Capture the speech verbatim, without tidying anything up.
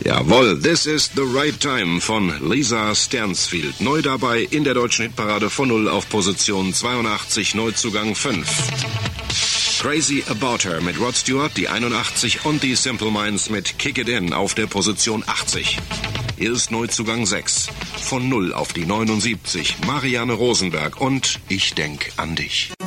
Jawohl, This is the Right Time von Lisa Stansfield. Neu dabei in der deutschen Hitparade von null auf Position zweiundachtzig, Neuzugang fünf. Crazy About Her mit Rod Stewart, die einundachtzig, und die Simple Minds mit Kick It In auf der Position achtzig. Hier ist Neuzugang sechs. Von null auf die neunundsiebzig, Marianne Rosenberg und Ich denk an dich.